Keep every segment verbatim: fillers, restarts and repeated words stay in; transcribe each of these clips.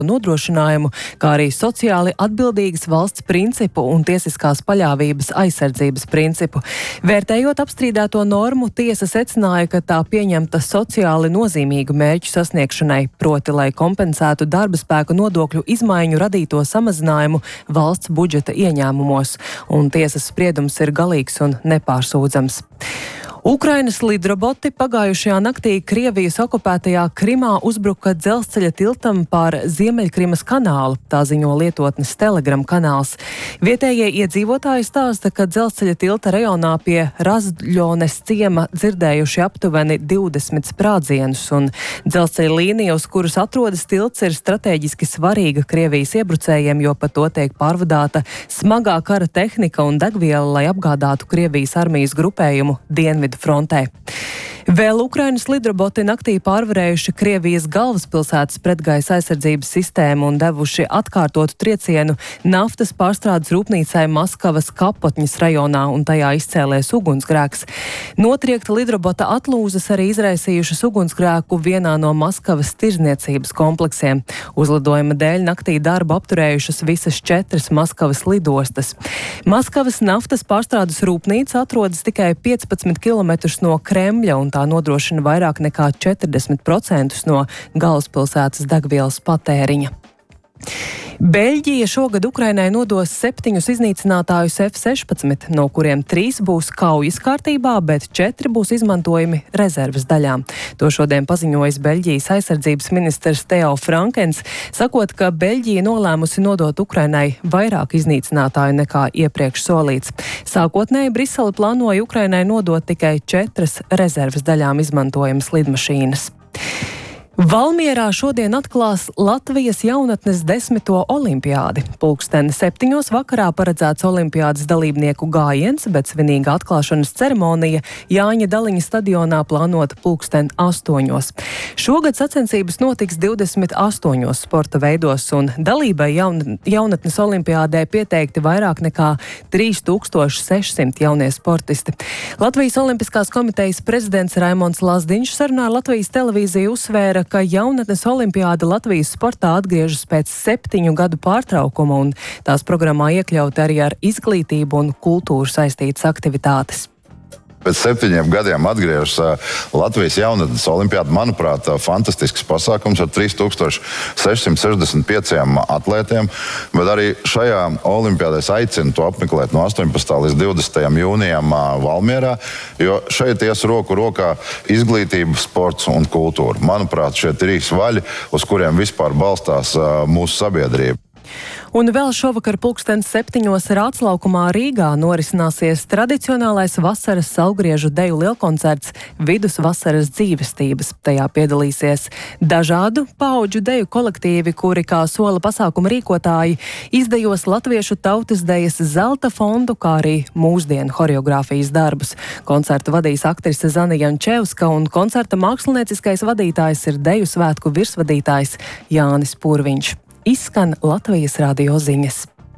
nodrošinājumu, kā arī sociāli atbildīgas valsts principu un tiesiskās paļāvības aizsardzības principu. Vērtējot apstrīdēto normu, tiesa secināja, ka tā pieņemta sociāli nozīmīgu mērķu sasniegšanai, proti, lai kompensētu darba spēka nodokļu izmaiņu radīto samazinājumu valsts budžeta ieņēmumos, un tiesas spriedums ir galīgs un nepārsūdzams. Ukrainas lidroboti pagājušajā naktī Krievijas okupētajā Krimā uzbruka dzelzceļa tiltam pār Ziemeļkrimas kanālu, tā ziņo lietotnes Telegram kanāls. Vietējie iedzīvotāji stāsta, ka dzelzceļa tilta rajonā pie Razļones ciema dzirdējuši aptuveni divdesmit sprādzienus, un dzelzceļa līnija, uz kuras atrodas tilts, ir strateģiski svarīga Krievijas iebrucējiem, jo pa to tiek pārvadāta smagā kara tehnika un degviela, lai apgādātu Krievijas armijas grupējumu dienvidu frontē. Vēl Ukrainas lidroboti naktī pārvarējuši Krievijas galvaspilsētas pretgaisa aizsardzības sistēmu un devuši atkārtotu triecienu naftas pārstrādes rūpnīcai Maskavas Kapotņas rajonā, un tajā izcēlēs ugunsgrēks. Notriekta lidrobota atlūzas arī izraisījušas ugunsgrēku vienā no Maskavas tirzniecības kompleksiem. Uzlidojuma dēļ naktī darbu apturējušas visas četras Maskavas lidostas. Maskavas naftas pārstrādes rūpnīca atrodas tikai piecpadsmit kilometrus no Kremļa, un tā nodrošina vairāk nekā četrdesmit procentus no galvaspilsētas degvielas patēriņa. Beļģija šogad Ukrainai nodos septiņus iznīcinātājus F sešpadsmit, no kuriem trīs būs kaujas kārtībā, bet četri būs izmantojami rezerves daļām. To šodien paziņojis Beļģijas aizsardzības ministrs Theo Frankens, sakot, ka Beļģija nolēmusi nodot Ukrainai vairāk iznīcinātāju nekā iepriekš solīts. Sākotnēji Brisele plānoja Ukrainai nodot tikai četras rezerves daļām izmantojamas lidmašīnas. Valmierā šodien atklās Latvijas jaunatnes desmito olimpiādi. Pulksteni septiņos vakarā paredzēts olimpiādas dalībnieku gājiens, bet svinīga atklāšanas ceremonija Jāņa Daliņa stadionā plānota pulksteni astoņos. Šogad sacensības notiks divdesmit astoņos sporta veidos, un dalībai jaun, jaunatnes olimpiādē pieteikti vairāk nekā trīs tūkstoši sešsimt jaunie sportisti. Latvijas Olimpiskās komitejas prezidents Raimonds Lazdiņš sarunā ar Latvijas televīziju uzsvēra, ka jaunatnes olimpiāda Latvijas sportā atgriežas pēc septiņu gadu pārtraukuma, un tās programmā iekļaut arī ar izglītību un kultūru saistītas aktivitātes. Pēc septiņiem gadiem atgriežas Latvijas jaunatnes olimpiāda, manuprāt, fantastisks pasākums ar trīs tūkstoši sešsimt sešdesmit pieciem atlētiem, bet arī šajā olimpiādē es aicinu to apmeklēt no astoņpadsmitā līdz divdesmitajam jūnijam Valmierā, jo šeit ies roku rokā izglītība, sports un kultūra. Manuprāt, šie trīs vaļi, uz kuriem vispār balstās mūsu sabiedrība. Un vēl šovakar pulkstens septiņos Rāclaukumā Rīgā norisināsies tradicionālais vasaras saulgriežu deju lielkoncerts Vidusvasaras dzīvestības. Tajā piedalīsies dažādu paudžu deju kolektīvi, kuri kā sola pasākuma rīkotāji izdejos latviešu tautas dejas zelta fondu, kā arī mūsdienu horeogrāfijas darbus. Koncertu vadīs aktrise Zana Jančevska, un koncerta mākslinieckais vadītājs ir deju svētku virsvadītājs Jānis Purviņš. Izskan Latvijas radio ziņas.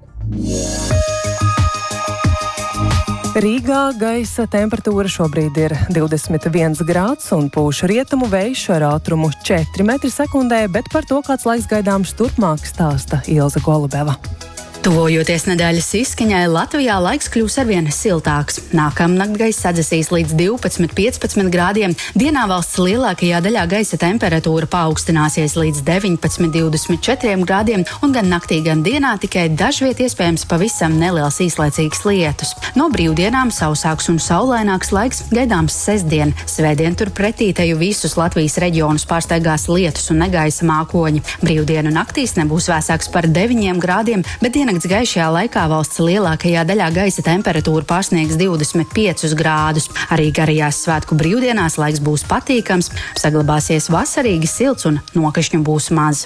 Rīgā gaisa temperatūra šobrīd ir divdesmit viens grāds un pūš rietumu vējš ar ātrumu četri metri sekundē, bet par to, kāds laiks gaidāms turpmāk, stāsta Ilze Golubeva. Tuvojoties nedēļas izskaņai, Latvijā laiks kļūs arvien siltāks. Nākamnakt gaisa sadzesīs līdz divpadsmit līdz piecpadsmit grādiem. Dienā valsts lielākajā daļā gaisa temperatūra paaugstināsies līdz deviņpadsmit līdz divdesmit četriem grādiem, un gan naktī, gan dienā tikai dažviet iespējams pavisam neliels īslaicīgs lietus. No brīvdienām sausāks un saulaināks laiks gaidāms sestdien. Svētdien turpretī teju visus Latvijas reģionus pārsteigās lietus un negaisa mākoņi. Brīvdienu naktīs nebūs vēsāks par deviņiem grādiem, bet dienā Nakts gaišajā laikā valsts lielākajā daļā gaisa temperatūra pārsniegs divdesmit piecus grādus. Arī garajās svētku brīvdienās laiks būs patīkams, saglabāsies vasarīgi silts un nokrišņu būs maz.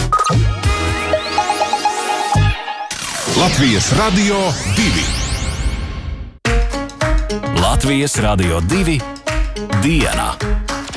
Latvijas Radio divi. Latvijas Radio divi diena.